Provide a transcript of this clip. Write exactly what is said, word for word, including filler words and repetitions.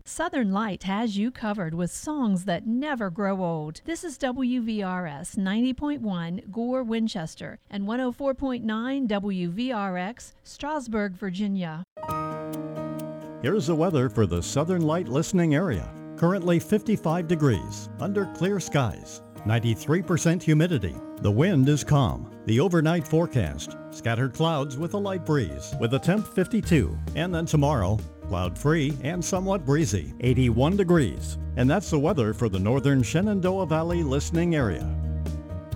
Southern Light has you covered with songs that never grow old. This is W V R S ninety point one Gore, Winchester, and one oh four point nine W V R X, Strasburg, Virginia. Here's the weather for the Southern Light listening area. Currently fifty-five degrees, under clear skies, ninety-three percent humidity. The wind is calm. The overnight forecast, scattered clouds with a light breeze, with a temp fifty-two. And then tomorrow, cloud-free and somewhat breezy, eighty-one degrees. And that's the weather for the northern Shenandoah Valley listening area.